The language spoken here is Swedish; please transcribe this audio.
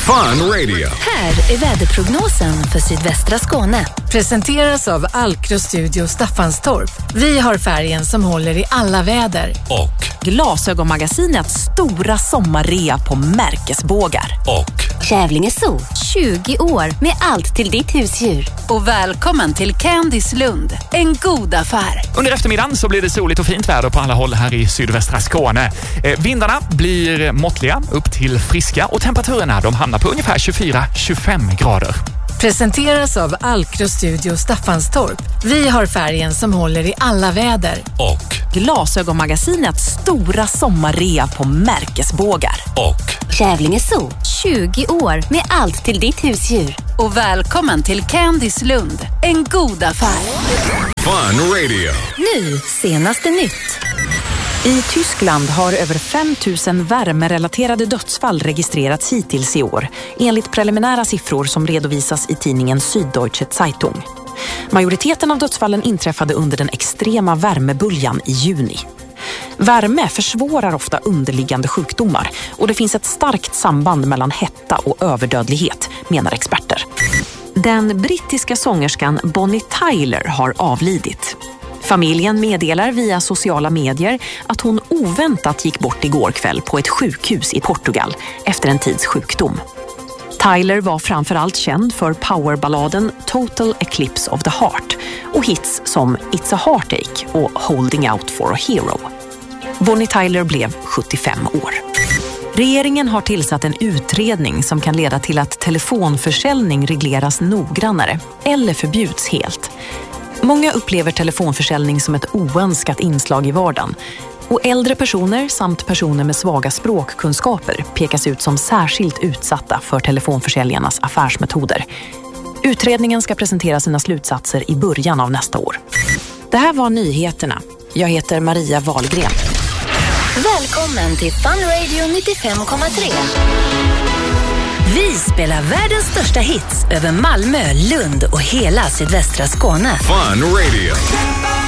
Fun Radio. Här är väderprognosen för sydvästra Skåne. Presenteras av Alcro Studio Staffanstorp. Vi har färgen som håller i alla väder. Och Glasögonmagasinets stora sommarrea på märkesbågar. och Kävlinge Zoo, 20 år med allt till ditt husdjur. Och välkommen till Candice Lund, en god affär. Under eftermiddagen så blir det soligt och fint väder på alla håll här i sydvästra Skåne. Vindarna blir måttliga upp till friska och temperaturerna de hamnar på ungefär 24-25 grader. Presenteras av Alcro Studio Staffanstorp. Vi har färgen som håller i alla väder. och Glasögonmagasinets stora sommarrea på märkesbågar. och Kävlinge Zoo, 20 år med allt till ditt husdjur. Och välkommen till Candice Lund, en god affär. Fun Radio. Nu, senaste nytt. I Tyskland har över 5 000 värmerelaterade dödsfall registrerats hittills i år, enligt preliminära siffror som redovisas i tidningen Süddeutsche Zeitung. Majoriteten av dödsfallen inträffade under den extrema värmeböljan i juni. Värme försvårar ofta underliggande sjukdomar och det finns ett starkt samband mellan hetta och överdödlighet, menar experter. Den brittiska sångerskan Bonnie Tyler har avlidit. Familjen meddelar via sociala medier att hon oväntat gick bort igår kväll på ett sjukhus i Portugal efter en tids sjukdom. Tyler var framförallt känd för powerballaden Total Eclipse of the Heart och hits som It's a Heartache och Holding Out for a Hero. Bonnie Tyler blev 75 år. Regeringen har tillsatt en utredning som kan leda till att telefonförsäljning regleras noggrannare eller förbjuds helt. Många upplever telefonförsäljning som ett oönskat inslag i vardagen. Och äldre personer samt personer med svaga språkkunskaper pekas ut som särskilt utsatta för telefonförsäljarnas affärsmetoder. Utredningen ska presentera sina slutsatser i början av nästa år. Det här var nyheterna. Jag heter Maria Wahlgren. Välkommen till Fun Radio 95,3. Vi spelar världens största hits över Malmö, Lund och hela sydvästra Skåne. Fun Radio.